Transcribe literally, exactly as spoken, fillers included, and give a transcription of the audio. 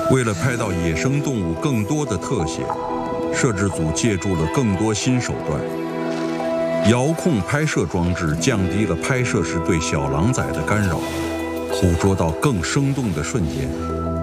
为了拍到野生动物更多的特写，摄制组借助了更多新手段。遥控拍摄装置降低了拍摄时对小狼崽的干扰，捕捉到更生动的瞬间。